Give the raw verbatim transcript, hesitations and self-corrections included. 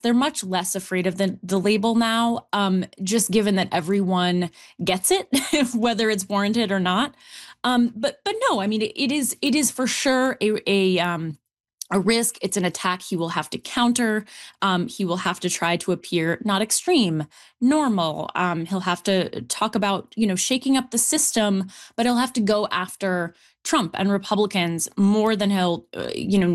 they're much less afraid of the the label now, um, just given that everyone gets it, whether it's warranted or not. Um, but but no, I mean, it, it is it is for sure a a um, a risk. It's an attack he will have to counter. Um, he will have to try to appear not extreme, normal. Um, he'll have to talk about, you know, shaking up the system, but he'll have to go after Trump and Republicans more than he'll, uh, you know,